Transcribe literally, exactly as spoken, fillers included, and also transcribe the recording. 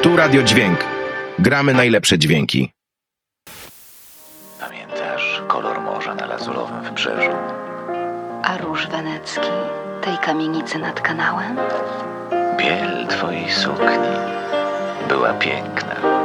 Tu Radio Dźwięk. Gramy najlepsze dźwięki. Pamiętasz kolor morza na lazurowym wybrzeżu? A róż wenecki tej kamienicy nad kanałem? Biel twojej sukni była piękna.